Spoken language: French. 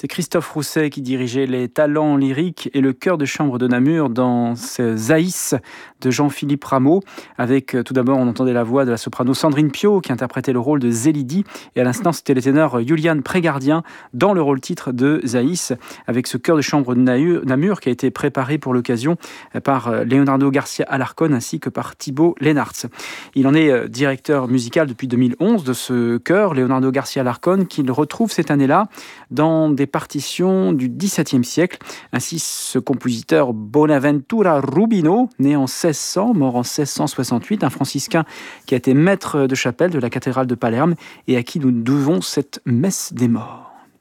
C'est Christophe Rousset qui dirigeait les talents lyriques et le chœur de chambre de Namur dans ce Zaïs de Jean-Philippe Rameau. Avec tout d'abord, on entendait la voix de la soprano Sandrine Piau qui interprétait le rôle de Zélidi. Et à l'instant, c'était le ténor Julian Prégardien dans le rôle titre de Zaïs, avec ce chœur de chambre de Namur qui a été préparé pour l'occasion par Leonardo Garcia Alarcón ainsi que par Thibaut Leenaerts. Il en est directeur musical depuis 2011 de ce chœur, Leonardo Garcia Alarcón, qu'il retrouve cette année-là dans des partitions du XVIIe siècle. Ainsi, ce compositeur Bonaventura Rubino, né en 1600, mort en 1668, un franciscain qui a été maître de chapelle de la cathédrale de Palerme et à qui nous devons cette messe des morts.